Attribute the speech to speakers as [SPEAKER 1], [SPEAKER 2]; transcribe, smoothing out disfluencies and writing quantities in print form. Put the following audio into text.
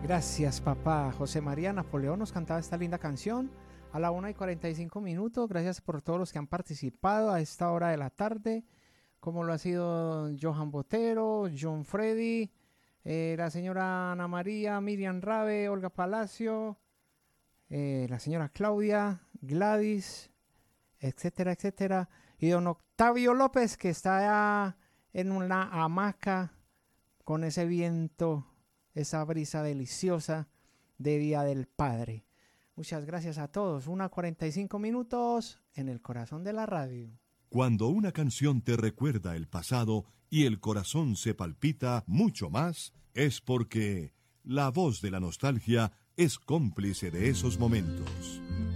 [SPEAKER 1] Gracias, papá. José María Napoleón nos cantaba esta linda canción a la 1:45. Gracias por todos los que han participado a esta hora de la tarde, como lo ha sido Johan Botero, John Freddy, la señora Ana María, Miriam Rabe, Olga Palacio, la señora Claudia, Gladys, etcétera, etcétera. Y don Octavio López, que está en una hamaca con ese viento, esa brisa deliciosa de Día del Padre. Muchas gracias a todos. 1:45 en el corazón de la radio.
[SPEAKER 2] Cuando una canción te recuerda el pasado y el corazón se palpita mucho más, es porque la voz de la nostalgia es cómplice de esos momentos.